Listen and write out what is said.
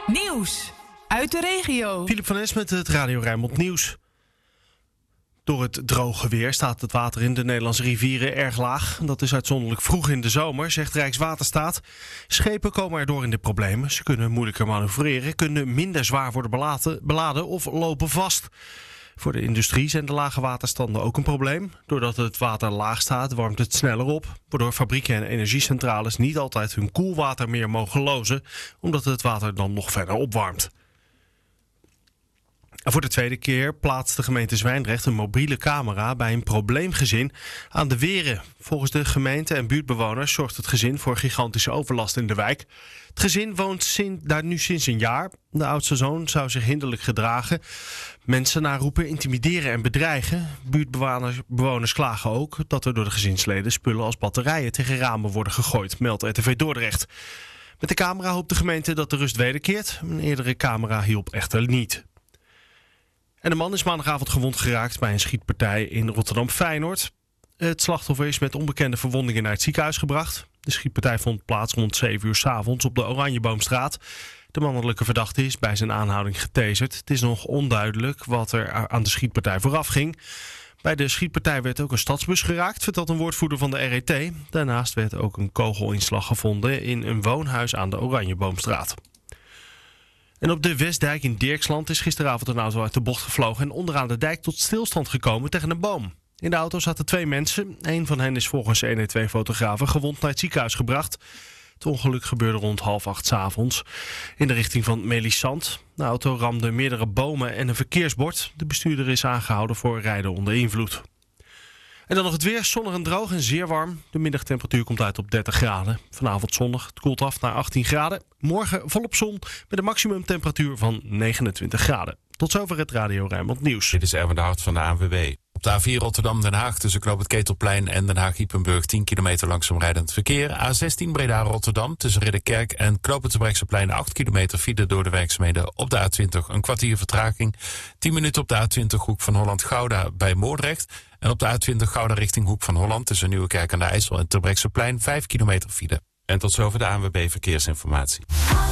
Nieuws uit de regio. Philip van Es met het Radio Rijnmond Nieuws. Door het droge weer staat het water in de Nederlandse rivieren erg laag. Dat is uitzonderlijk vroeg in de zomer, zegt Rijkswaterstaat. Schepen komen erdoor in de problemen. Ze kunnen moeilijker manoeuvreren, kunnen minder zwaar worden beladen of lopen vast. Voor de industrie zijn de lage waterstanden ook een probleem. Doordat het water laag staat, warmt het sneller op, waardoor fabrieken en energiecentrales niet altijd hun koelwater meer mogen lozen, omdat het water dan nog verder opwarmt. Voor de tweede keer plaatst de gemeente Zwijndrecht een mobiele camera bij een probleemgezin aan de Weren. Volgens de gemeente en buurtbewoners zorgt het gezin voor gigantische overlast in de wijk. Het gezin woont daar nu sinds een jaar. De oudste zoon zou zich hinderlijk gedragen, mensen naroepen, intimideren en bedreigen. Buurtbewoners klagen ook dat er door de gezinsleden spullen als batterijen tegen ramen worden gegooid, meldt RTV Dordrecht. Met de camera hoopt de gemeente dat de rust wederkeert. Een eerdere camera hielp echter niet. En een man is maandagavond gewond geraakt bij een schietpartij in Rotterdam-Feyenoord. Het slachtoffer is met onbekende verwondingen naar het ziekenhuis gebracht. De schietpartij vond plaats rond 7 uur 's avonds op de Oranjeboomstraat. De mannelijke verdachte is bij zijn aanhouding getaserd. Het is nog onduidelijk wat er aan de schietpartij vooraf ging. Bij de schietpartij werd ook een stadsbus geraakt, vertelt een woordvoerder van de RET. Daarnaast werd ook een kogelinslag gevonden in een woonhuis aan de Oranjeboomstraat. En op de Westdijk in Dirksland is gisteravond een auto uit de bocht gevlogen en onderaan de dijk tot stilstand gekomen tegen een boom. In de auto zaten 2 mensen. Eén van hen is volgens 112-fotografen gewond naar het ziekenhuis gebracht. Het ongeluk gebeurde rond 7:30 's avonds in de richting van Melisand. De auto ramde meerdere bomen en een verkeersbord. De bestuurder is aangehouden voor rijden onder invloed. En dan nog het weer, zonnig en droog en zeer warm. De middagtemperatuur komt uit op 30 graden. Vanavond zonnig, het koelt af naar 18 graden. Morgen volop zon met een maximumtemperatuur van 29 graden. Tot zover het Radio Rijnmond Nieuws. Dit is Erwin de Hart van de ANWB. Op de A4 Rotterdam-Den Haag tussen Knoop het Ketelplein en Den Haag-Ypenburg 10 kilometer langzaam rijdend verkeer. A16 Breda-Rotterdam tussen Ridderkerk en Knoop het Terbrechtseplein 8 kilometer file door de werkzaamheden. Op de A20 een kwartier vertraging. 10 minuten op de A20 Hoek van Holland-Gouda bij Moordrecht. En op de A20 Gouda richting Hoek van Holland tussen Nieuwekerk aan de IJssel en Terbrechtseplein 5 kilometer file. En tot zover de ANWB Verkeersinformatie.